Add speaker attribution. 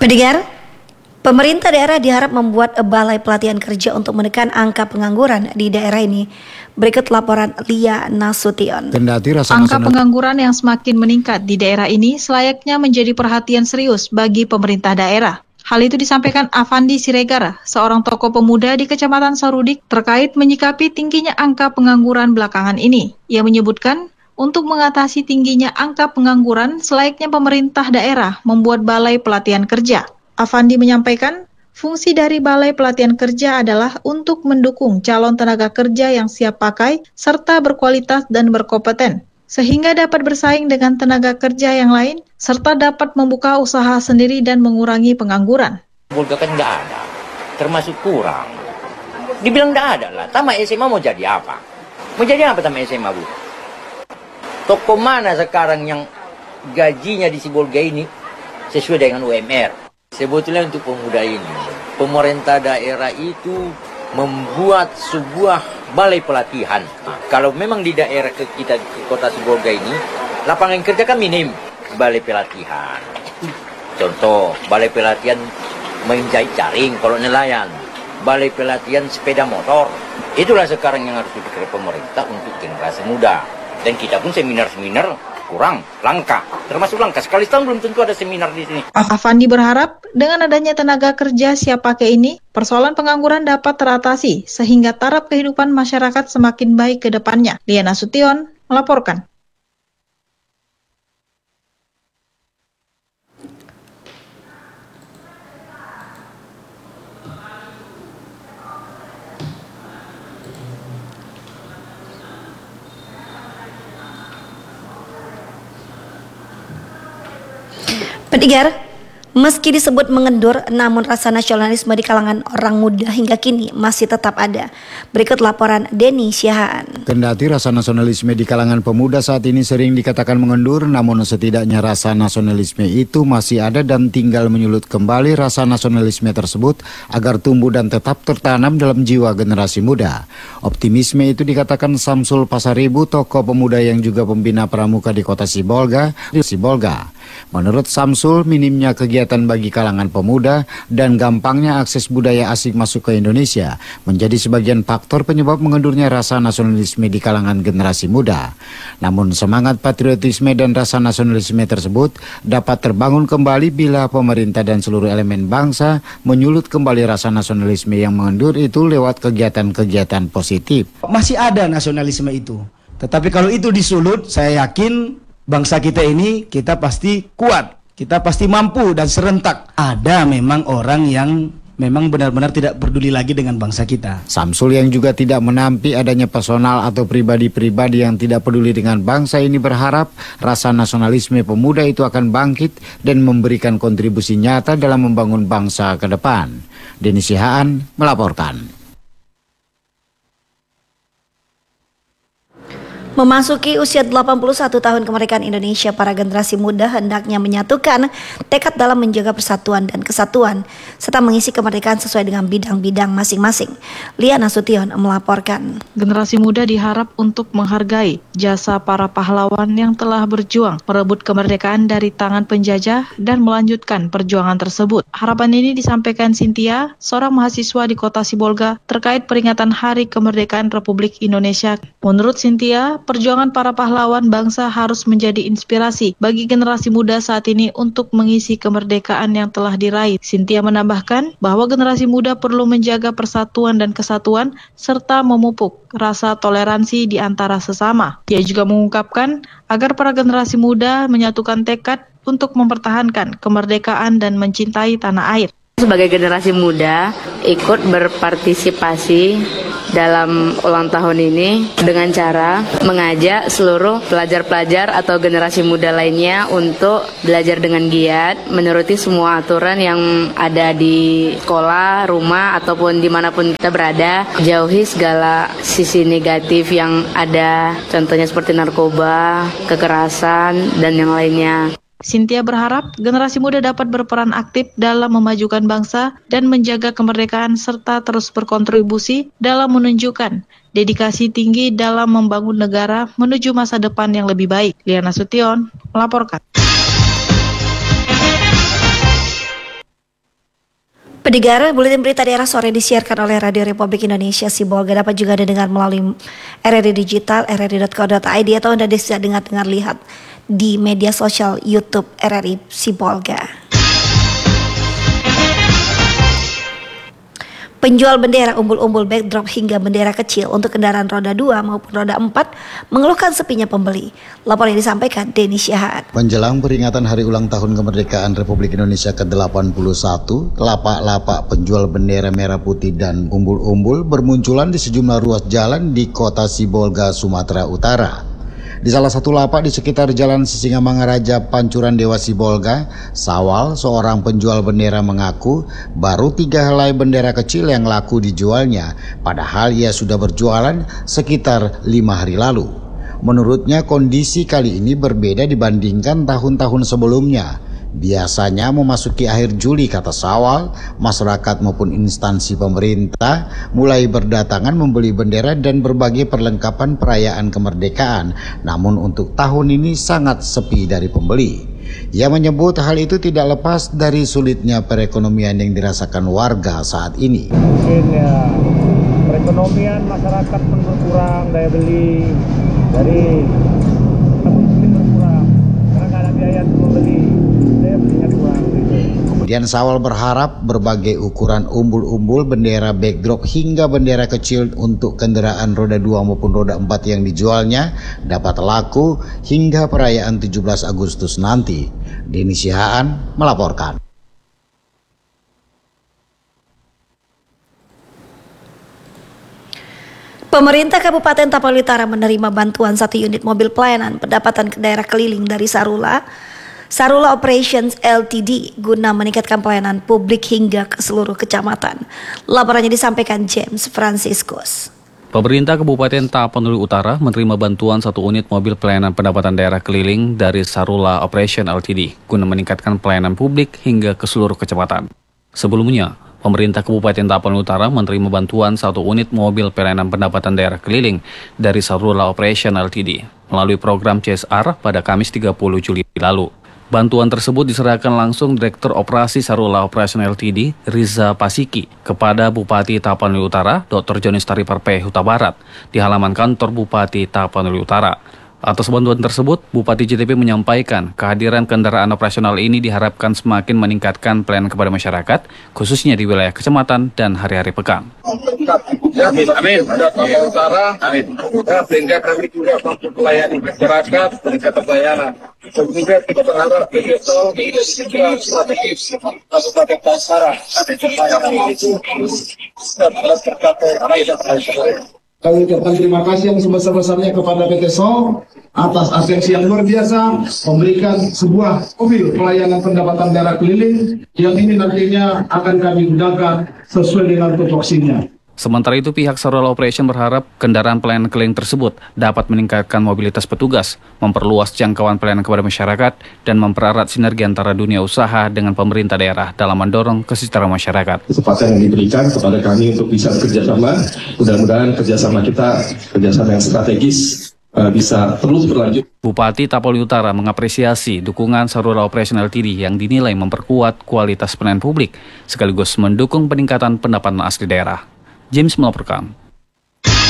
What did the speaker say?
Speaker 1: Pendengar, pemerintah daerah diharap membuat balai pelatihan kerja untuk menekan angka pengangguran di daerah ini. Berikut laporan Lia Nasution.
Speaker 2: Angka pengangguran yang semakin meningkat di daerah ini selayaknya menjadi perhatian serius bagi pemerintah daerah. Hal itu disampaikan Afandi Siregar, seorang tokoh pemuda di Kecamatan Sarudik, terkait menyikapi tingginya angka pengangguran belakangan ini. Ia menyebutkan, untuk mengatasi tingginya angka pengangguran, selayaknya pemerintah daerah membuat balai pelatihan kerja. Afandi menyampaikan, fungsi dari balai pelatihan kerja adalah untuk mendukung calon tenaga kerja yang siap pakai serta berkualitas dan berkompeten, sehingga dapat bersaing dengan tenaga kerja yang lain, serta dapat membuka usaha sendiri dan mengurangi pengangguran.
Speaker 3: Bolga kan nggak ada, termasuk kurang. Dibilang nggak ada lah, tamat SMA mau jadi apa? Mau jadi apa tamat SMA, Bu? Toko mana sekarang yang gajinya di Sibolga ini sesuai dengan UMR? Sebetulnya untuk pemuda ini, pemerintah daerah itu membuat sebuah balai pelatihan. Nah, kalau memang di daerah kita di kota Sibolga ini, lapangan kerja kan minim, balai pelatihan. Contoh, balai pelatihan menjahit jaring kalau nelayan, balai pelatihan sepeda motor. Itulah sekarang yang harus dipikir pemerintah untuk generasi muda. Dan kita pun seminar-seminar kurang, langka. Termasuk langka, sekali setahun belum tentu ada seminar di sini.
Speaker 2: Afandi berharap dengan adanya tenaga kerja siap pakai ini, persoalan pengangguran dapat teratasi sehingga taraf kehidupan masyarakat semakin baik ke depannya. Lia Nasution melaporkan.
Speaker 1: Pendengar, meski disebut mengendur, namun rasa nasionalisme di kalangan orang muda hingga kini masih tetap ada. Berikut laporan Denny Siahaan.
Speaker 4: Kendati rasa nasionalisme di kalangan pemuda saat ini sering dikatakan mengendur, namun setidaknya rasa nasionalisme itu masih ada dan tinggal menyulut kembali rasa nasionalisme tersebut agar tumbuh dan tetap tertanam dalam jiwa generasi muda. Optimisme itu dikatakan Samsul Pasaribu, tokoh pemuda yang juga pembina pramuka di kota Sibolga. Menurut Samsul, minimnya kegiatan bagi kalangan pemuda dan gampangnya akses budaya asing masuk ke Indonesia menjadi sebagian faktor penyebab mengendurnya rasa nasionalisme di kalangan generasi muda. Namun semangat patriotisme dan rasa nasionalisme tersebut dapat terbangun kembali bila pemerintah dan seluruh elemen bangsa menyulut kembali rasa nasionalisme yang mengendur itu lewat kegiatan-kegiatan positif.
Speaker 5: Masih ada nasionalisme itu, tetapi kalau itu disulut, saya yakin bangsa kita ini, kita pasti kuat, kita pasti mampu dan serentak. Ada memang orang yang memang benar-benar tidak peduli lagi dengan bangsa kita.
Speaker 4: Samsul yang juga tidak menampi adanya personal atau pribadi-pribadi yang tidak peduli dengan bangsa ini berharap rasa nasionalisme pemuda itu akan bangkit dan memberikan kontribusi nyata dalam membangun bangsa ke depan. Denny Siahaan melaporkan.
Speaker 1: Memasuki usia 81 tahun kemerdekaan Indonesia, para generasi muda hendaknya menyatukan tekad dalam menjaga persatuan dan kesatuan, serta mengisi kemerdekaan sesuai dengan bidang-bidang masing-masing. Lia Nasution melaporkan.
Speaker 2: Generasi muda diharap untuk menghargai jasa para pahlawan yang telah berjuang merebut kemerdekaan dari tangan penjajah dan melanjutkan perjuangan tersebut. Harapan ini disampaikan Cynthia, seorang mahasiswa di kota Sibolga, terkait peringatan Hari Kemerdekaan Republik Indonesia. Menurut Cynthia, perjuangan para pahlawan bangsa harus menjadi inspirasi bagi generasi muda saat ini untuk mengisi kemerdekaan yang telah diraih. Cynthia menambahkan bahwa generasi muda perlu menjaga persatuan dan kesatuan serta memupuk rasa toleransi di antara sesama. Dia juga mengungkapkan agar para generasi muda menyatukan tekad untuk mempertahankan kemerdekaan dan mencintai tanah air.
Speaker 6: Sebagai generasi muda ikut berpartisipasi dalam ulang tahun ini dengan cara mengajak seluruh pelajar-pelajar atau generasi muda lainnya untuk belajar dengan giat, menuruti semua aturan yang ada di sekolah, rumah, ataupun dimanapun kita berada. Jauhi segala sisi negatif yang ada, contohnya seperti narkoba, kekerasan, dan yang lainnya.
Speaker 2: Cynthia berharap generasi muda dapat berperan aktif dalam memajukan bangsa dan menjaga kemerdekaan serta terus berkontribusi dalam menunjukkan dedikasi tinggi dalam membangun negara menuju masa depan yang lebih baik. Lia Nasution melaporkan.
Speaker 1: Pendengar, buletin berita daerah sore disiarkan oleh Radio Republik Indonesia Sibolga dapat juga didengar melalui RRI Digital, rri.co.id atau Anda bisa dengar lihat di media sosial YouTube RRI Sibolga. Penjual bendera umbul-umbul backdrop hingga bendera kecil untuk kendaraan roda 2 maupun roda 4 mengeluhkan sepinya pembeli. Laporan yang disampaikan Denny Syahat.
Speaker 4: Menjelang peringatan Hari Ulang Tahun Kemerdekaan Republik Indonesia ke-81, lapak-lapak penjual bendera merah putih dan umbul-umbul bermunculan di sejumlah ruas jalan di kota Sibolga, Sumatera Utara. Di salah satu lapak di sekitar Jalan Sisingamangaraja, Pancuran Dewa Sibolga, Sawal, seorang penjual bendera mengaku baru 3 helai bendera kecil yang laku dijualnya, padahal ia sudah berjualan sekitar 5 hari lalu. Menurutnya kondisi kali ini berbeda dibandingkan tahun-tahun sebelumnya. Biasanya memasuki akhir Juli, kata Sawal, masyarakat maupun instansi pemerintah mulai berdatangan membeli bendera dan berbagai perlengkapan perayaan kemerdekaan. Namun untuk tahun ini sangat sepi dari pembeli. Ia menyebut hal itu tidak lepas dari sulitnya perekonomian yang dirasakan warga saat ini.
Speaker 7: Mungkin ya perekonomian masyarakat pun berkurang, daya beli dari mungkin berkurang karena nggak ada biaya untuk membeli.
Speaker 4: Kemudian Sawal berharap berbagai ukuran umbul-umbul, bendera backdrop hingga bendera kecil untuk kendaraan roda 2 maupun roda 4 yang dijualnya dapat laku hingga perayaan 17 Agustus nanti. Denny Syahaan melaporkan.
Speaker 1: Pemerintah Kabupaten Tapal Utara menerima bantuan 1 unit mobil pelayanan pendapatan ke daerah keliling dari Sarula Operations Ltd guna meningkatkan pelayanan publik hingga ke seluruh kecamatan. Laporannya disampaikan James Franciscus.
Speaker 8: Pemerintah Kabupaten Tapanuli Utara menerima bantuan 1 unit mobil pelayanan pendapatan daerah keliling dari Sarula Operations Ltd guna meningkatkan pelayanan publik hingga ke seluruh kecamatan. Sebelumnya, pemerintah Kabupaten Tapanuli Utara menerima bantuan 1 unit mobil pelayanan pendapatan daerah keliling dari Sarula Operations Ltd melalui program CSR pada Kamis 30 Juli lalu. Bantuan tersebut diserahkan langsung Direktur Operasi Sarula Operations Ltd, Riza Pasiki, kepada Bupati Tapanuli Utara, Dr. Jonis Tariparpe Huta Barat, di halaman kantor Bupati Tapanuli Utara. Atas bantuan tersebut, Bupati JTP menyampaikan kehadiran kendaraan operasional ini diharapkan semakin meningkatkan pelayanan kepada masyarakat, khususnya di wilayah kecamatan dan hari-hari pekan.
Speaker 9: Amin, amin. Tapanuli Utara, amin. Sehingga kami juga mampu melayani masyarakat, meningkatkan pelayanan. Juga kita berharap begitu juga strategis Kabupaten Tasara itu dapat tercapai.
Speaker 10: Kami ucapkan terima kasih yang sebesar-besarnya kepada PT SO atas atensi yang luar biasa memberikan sebuah mobil pelayanan pendapatan daerah keliling yang ini nantinya akan kami gunakan sesuai dengan tupoksinya.
Speaker 8: Sementara itu, pihak Sarula Operation berharap kendaraan pelayanan keliling tersebut dapat meningkatkan mobilitas petugas, memperluas jangkauan pelayanan kepada masyarakat, dan mempererat sinergi antara dunia usaha dengan pemerintah daerah dalam mendorong kesejahteraan masyarakat.
Speaker 11: Kesempatan yang diberikan kepada kami untuk bisa bekerjasama, mudah-mudahan kerjasama kita kerjasama yang strategis bisa terus berlanjut.
Speaker 8: Bupati Tapanuli Utara mengapresiasi dukungan Sarula Operations Ltd yang dinilai memperkuat kualitas pelayanan publik, sekaligus mendukung peningkatan pendapatan asli daerah. James melaporkan.